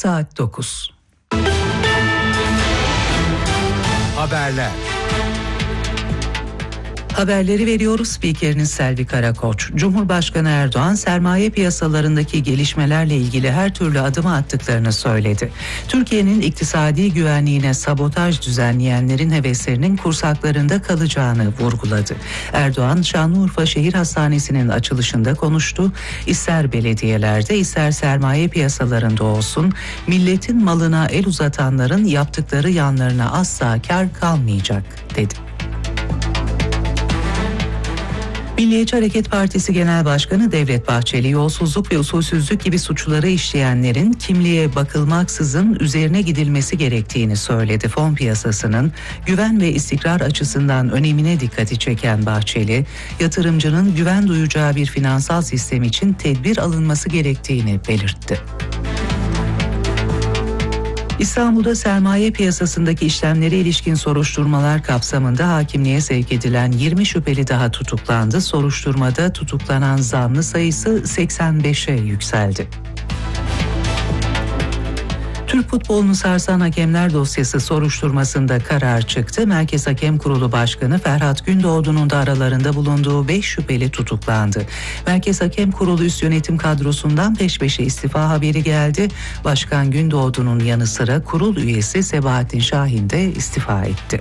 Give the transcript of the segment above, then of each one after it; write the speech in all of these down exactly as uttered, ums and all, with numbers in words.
Saat dokuz. Haberler. Haberleri veriyoruz. Spikeriniz Selvi Karakoç. Cumhurbaşkanı Erdoğan sermaye piyasalarındaki gelişmelerle ilgili her türlü adımı attıklarını söyledi. Türkiye'nin iktisadi güvenliğine sabotaj düzenleyenlerin heveslerinin kursaklarında kalacağını vurguladı. Erdoğan Şanlıurfa Şehir Hastanesi'nin açılışında konuştu. İster belediyelerde ister sermaye piyasalarında olsun milletin malına el uzatanların yaptıkları yanlarına asla kar kalmayacak dedi. Milliyetçi Hareket Partisi Genel Başkanı Devlet Bahçeli, yolsuzluk ve usulsüzlük gibi suçları işleyenlerin kimliğe bakılmaksızın üzerine gidilmesi gerektiğini söyledi. Fon piyasasının güven ve istikrar açısından önemine dikkati çeken Bahçeli, yatırımcının güven duyacağı bir finansal sistem için tedbir alınması gerektiğini belirtti. İstanbul'da sermaye piyasasındaki işlemlere ilişkin soruşturmalar kapsamında hakimliğe sevk edilen yirmi şüpheli daha tutuklandı. Soruşturmada tutuklanan zanlı sayısı seksen beşe yükseldi. Türk futbolunu sarsan hakemler dosyası soruşturmasında karar çıktı. Merkez Hakem Kurulu Başkanı Ferhat Gündoğdu'nun da aralarında bulunduğu beş şüpheli tutuklandı. Merkez Hakem Kurulu üst yönetim kadrosundan peş peşe istifa haberi geldi. Başkan Gündoğdu'nun yanı sıra kurul üyesi Sebahattin Şahin de istifa etti.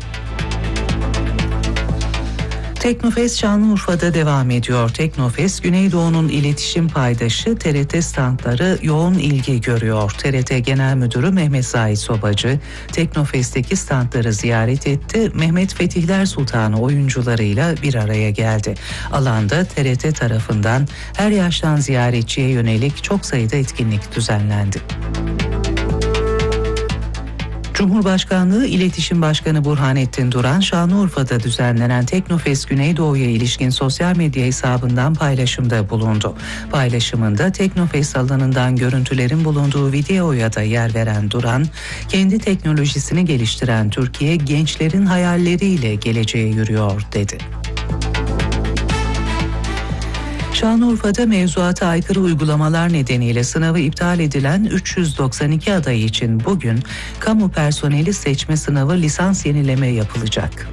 Teknofest Şanlıurfa'da devam ediyor. Teknofest, Güneydoğu'nun iletişim paydaşı T R T standları yoğun ilgi görüyor. T R T Genel Müdürü Mehmet Zahit Sobacı, Teknofest'teki standları ziyaret etti. Mehmet Fetihler Sultanı oyuncularıyla bir araya geldi. Alanda T R T tarafından her yaştan ziyaretçiye yönelik çok sayıda etkinlik düzenlendi. Cumhurbaşkanlığı İletişim Başkanı Burhanettin Duran, Şanlıurfa'da düzenlenen Teknofest Güneydoğu'ya ilişkin sosyal medya hesabından paylaşımda bulundu. Paylaşımında Teknofest alanından görüntülerin bulunduğu videoya da yer veren Duran, kendi teknolojisini geliştiren Türkiye gençlerin hayalleriyle geleceğe yürüyor dedi. Şanlıurfa'da mevzuata aykırı uygulamalar nedeniyle sınavı iptal edilen üç yüz doksan iki aday için bugün kamu personeli seçme sınavı lisans yenileme yapılacak.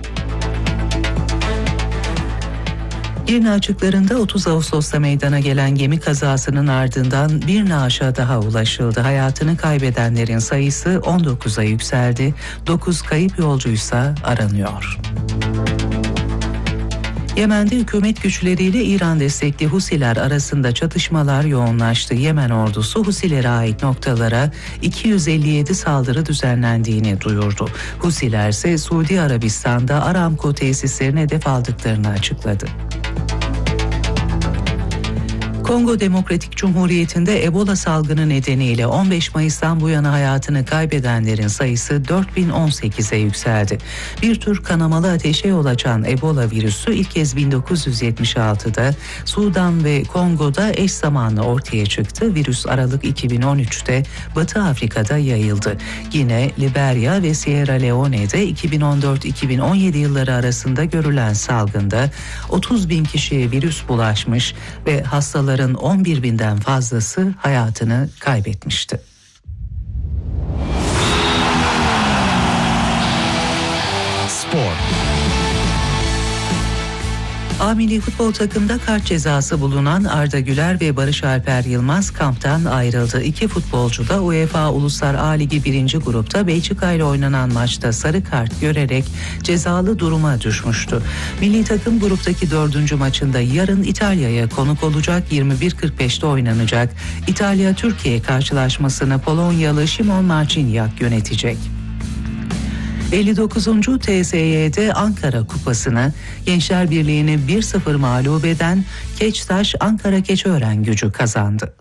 Girne açıklarında otuz Ağustos'ta meydana gelen gemi kazasının ardından bir naaşa daha ulaşıldı. Hayatını kaybedenlerin sayısı on dokuza yükseldi. dokuz kayıp yolcuysa aranıyor. Yemen'de hükümet güçleriyle İran destekli Husiler arasında çatışmalar yoğunlaştı. Yemen ordusu Husilere ait noktalara iki yüz elli yedi saldırı düzenlendiğini duyurdu. Husiler ise Suudi Arabistan'da Aramco tesislerine hedef aldıklarını açıkladı. Kongo Demokratik Cumhuriyeti'nde Ebola salgını nedeniyle on beş Mayıs'tan bu yana hayatını kaybedenlerin sayısı dört bin on sekize yükseldi. Bir tür kanamalı ateşe yol açan Ebola virüsü ilk kez bin dokuz yüz yetmiş altıda Sudan ve Kongo'da eş zamanlı ortaya çıktı. Virüs Aralık iki bin on üçte Batı Afrika'da yayıldı. Yine Liberya ve Sierra Leone'de iki bin on dört iki bin on yedi yılları arasında görülen salgında otuz bin kişiye virüs bulaşmış ve hastaların on bir binden fazlası hayatını kaybetmişti. Spor. A milli futbol takımda kart cezası bulunan Arda Güler ve Barış Alper Yılmaz kamptan ayrıldı. İki futbolcu da UEFA Uluslar A Ligi birinci grupta Belçika ile oynanan maçta sarı kart görerek cezalı duruma düşmüştü. Milli takım gruptaki dördüncü maçında yarın İtalya'ya konuk olacak. yirmi bir kırk beşte oynanacak. İtalya-Türkiye karşılaşmasını Polonyalı Szymon Marciniak yönetecek. elli dokuzuncu T S Y'de Ankara Kupası'nı Gençler Birliği'ni bir sıfır mağlup eden Keçtaş Ankara Keçiören-Gücü kazandı.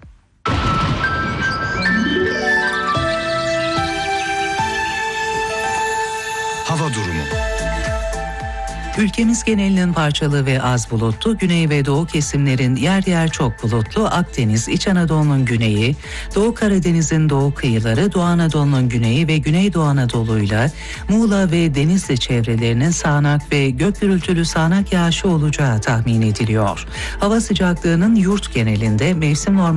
Hava durumu. Ülkemiz genelinin parçalı ve az bulutlu, güney ve doğu kesimlerin yer yer çok bulutlu, Akdeniz, İç Anadolu'nun güneyi, Doğu Karadeniz'in doğu kıyıları, Doğu Anadolu'nun güneyi ve Güneydoğu Anadolu'yla Muğla ve Denizli çevrelerinin sağanak ve gök gürültülü sağanak yağışı olacağı tahmin ediliyor. Hava sıcaklığının yurt genelinde mevsim normal